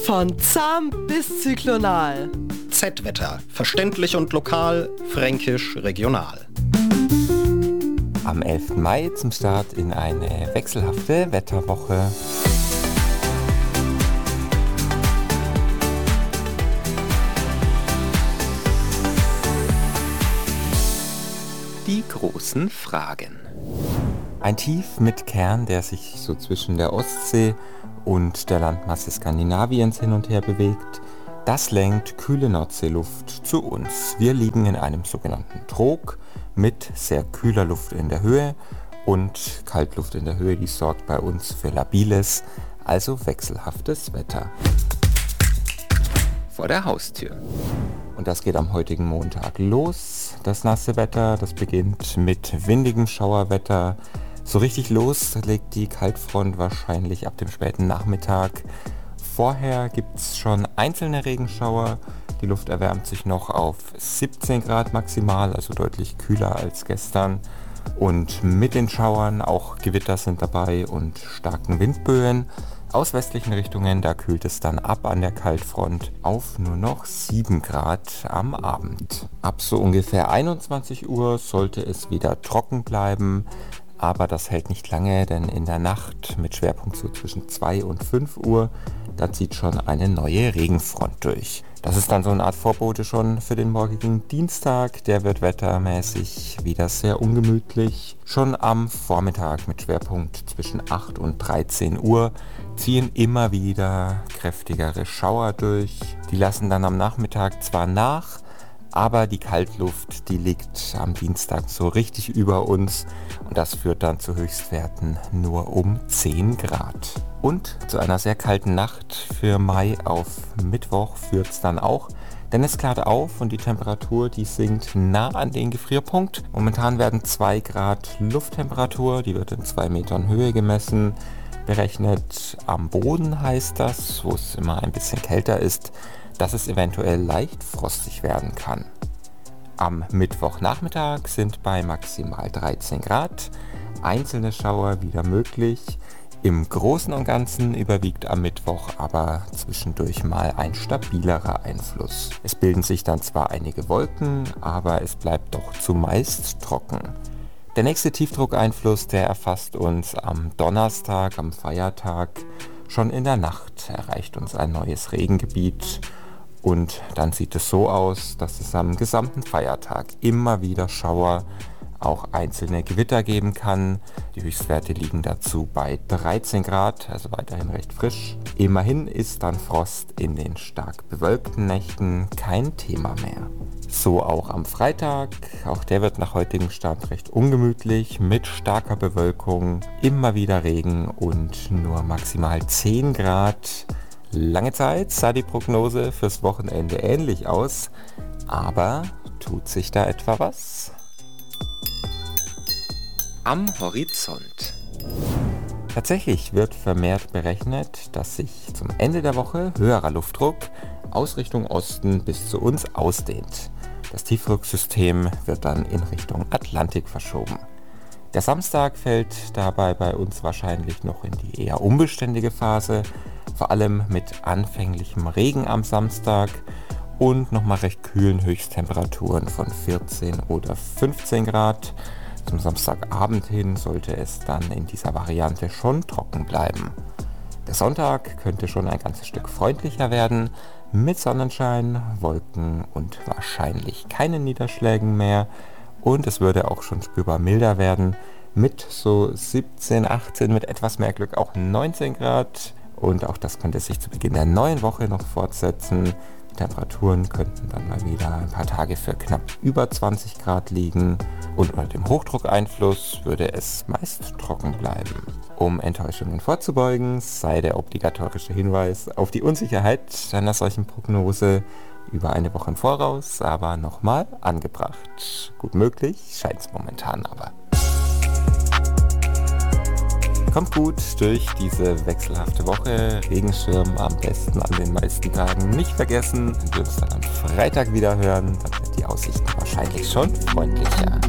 Von zahm bis zyklonal. Z-Wetter. Verständlich und lokal, fränkisch regional. Am 11. Mai zum Start in eine wechselhafte Wetterwoche. Die großen Fragen. Ein Tief mit Kern, der sich so zwischen der Ostsee und der Landmasse Skandinaviens hin und her bewegt, das lenkt kühle Nordseeluft zu uns. Wir liegen in einem sogenannten Trog mit sehr kühler Luft in der Höhe und Kaltluft in der Höhe, die sorgt bei uns für labiles, also wechselhaftes Wetter. Vor der Haustür. Und das geht am heutigen Montag los. Das nasse Wetter, das beginnt mit windigem Schauerwetter. So richtig los legt die Kaltfront wahrscheinlich ab dem späten Nachmittag. Vorher gibt es schon einzelne Regenschauer. Die Luft erwärmt sich noch auf 17 Grad maximal, also deutlich kühler als gestern. Und mit den Schauern auch Gewitter sind dabei und starken Windböen. Aus westlichen Richtungen, da kühlt es dann ab an der Kaltfront auf nur noch 7 Grad am Abend. Ab so ungefähr 21 Uhr sollte es wieder trocken bleiben, aber das hält nicht lange, denn in der Nacht mit Schwerpunkt so zwischen 2 und 5 Uhr, da zieht schon eine neue Regenfront durch. Das ist dann so eine Art Vorbote schon für den morgigen Dienstag. Der wird wettermäßig wieder sehr ungemütlich. Schon am Vormittag mit Schwerpunkt zwischen 8 und 13 Uhr ziehen immer wieder kräftigere Schauer durch. Die lassen dann am Nachmittag zwar nach, aber die Kaltluft, die liegt am Dienstag so richtig über uns und das führt dann zu Höchstwerten nur um 10 Grad. Und zu einer sehr kalten Nacht für Mai auf Mittwoch führt es dann auch, denn es klart auf und die Temperatur, die sinkt nah an den Gefrierpunkt. Momentan werden 2 Grad Lufttemperatur, die wird in 2 Metern Höhe gemessen. Berechnet am Boden heißt das, wo es immer ein bisschen kälter ist, dass es eventuell leicht frostig werden kann. Am Mittwochnachmittag sind bei maximal 13 Grad einzelne Schauer wieder möglich. Im Großen und Ganzen überwiegt am Mittwoch aber zwischendurch mal ein stabilerer Einfluss. Es bilden sich dann zwar einige Wolken, aber es bleibt doch zumeist trocken. Der nächste Tiefdruckeinfluss, der erfasst uns am Donnerstag, am Feiertag. Schon in der Nacht erreicht uns ein neues Regengebiet. Und dann sieht es so aus, dass es am gesamten Feiertag immer wieder Schauer, auch einzelne Gewitter geben kann. Die Höchstwerte liegen dazu bei 13 Grad, also weiterhin recht frisch. Immerhin ist dann Frost in den stark bewölkten Nächten kein Thema mehr. So auch am Freitag, auch der wird nach heutigem Stand recht ungemütlich, mit starker Bewölkung, immer wieder Regen und nur maximal 10 Grad. Lange Zeit sah die Prognose fürs Wochenende ähnlich aus, aber tut sich da etwa was? Am Horizont. Tatsächlich wird vermehrt berechnet, dass sich zum Ende der Woche höherer Luftdruck aus Richtung Osten bis zu uns ausdehnt. Das Tiefdrucksystem wird dann in Richtung Atlantik verschoben. Der Samstag fällt dabei bei uns wahrscheinlich noch in die eher unbeständige Phase, vor allem mit anfänglichem Regen am Samstag und nochmal recht kühlen Höchsttemperaturen von 14 oder 15 Grad. Zum Samstagabend hin sollte es dann in dieser Variante schon trocken bleiben. Der Sonntag könnte schon ein ganzes Stück freundlicher werden, mit Sonnenschein, Wolken und wahrscheinlich keinen Niederschlägen mehr. Und es würde auch schon spürbar milder werden, mit so 17, 18, mit etwas mehr Glück auch 19 Grad. Und auch das könnte sich zu Beginn der neuen Woche noch fortsetzen. Die Temperaturen könnten dann mal wieder ein paar Tage für knapp über 20 Grad liegen. Und unter dem Hochdruckeinfluss würde es meist trocken bleiben. Um Enttäuschungen vorzubeugen, sei der obligatorische Hinweis auf die Unsicherheit einer solchen Prognose über eine Woche im Voraus, aber nochmal angebracht. Gut möglich, scheint es momentan aber. Kommt gut durch diese wechselhafte Woche. Regenschirm am besten an den meisten Tagen nicht vergessen. Wir uns dann am Freitag wieder hören. Dann sind die Aussichten wahrscheinlich schon freundlicher.